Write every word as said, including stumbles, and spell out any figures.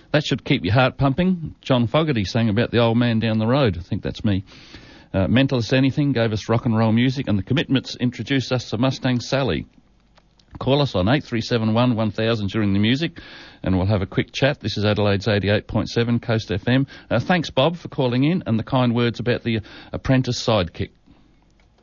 That should keep your heart pumping. John Fogerty sang about the old man down the road. I think that's me. Uh, Mentalist Anything gave us rock and roll music, and the Commitments introduced us to Mustang Sally. Call us on eight three seven one one thousand during the music, and we'll have a quick chat. This is Adelaide's eighty-eight point seven Coast F M. Uh, thanks, Bob, for calling in, and the kind words about the Apprentice Sidekick.